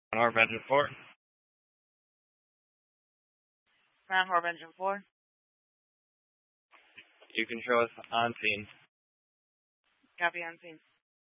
On Harp Engine 4. Mount Harp Engine 4. You can show us on scene. Copy on scene.